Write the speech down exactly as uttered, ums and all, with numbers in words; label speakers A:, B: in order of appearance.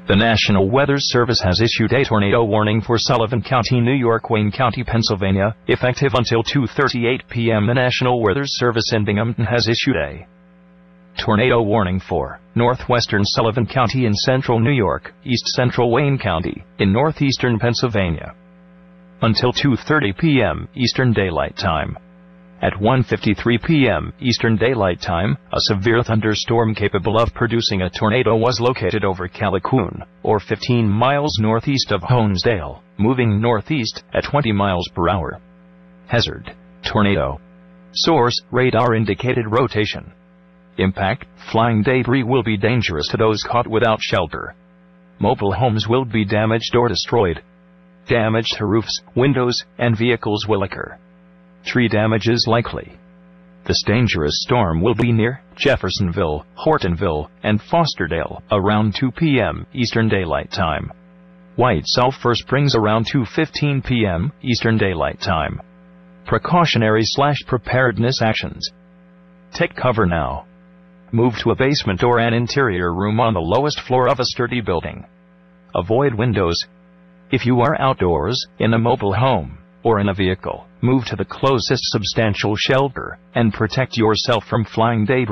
A: The National Weather Service has issued a tornado warning for Sullivan County, New York, Wayne County, Pennsylvania, effective until two thirty-eight p m The National Weather Service in Binghamton has issued a tornado warning for northwestern Sullivan County in central New York, east central Wayne County, in northeastern Pennsylvania, until two thirty p m Eastern Daylight Time. At one fifty-three p m Eastern Daylight Time, a severe thunderstorm capable of producing a tornado was located over Callicoon, or fifteen miles northeast of Honesdale, moving northeast at twenty miles per hour. Hazard: tornado. Source: radar indicated rotation. Impact: flying debris will be dangerous to those caught without shelter. Mobile homes will be damaged or destroyed. Damage to roofs, windows, and vehicles will occur. Tree damage is likely. This dangerous storm will be near Jeffersonville, Hortonville, and Fosterdale around two p m Eastern Daylight Time. White Sulphur Springs around two fifteen p m Eastern Daylight Time. Precautionary slash preparedness actions. Take cover now. Move to a basement or an interior room on the lowest floor of a sturdy building. Avoid windows. If you are outdoors, in a mobile home, or in a vehicle, move to the closest substantial shelter, and protect yourself from flying debris.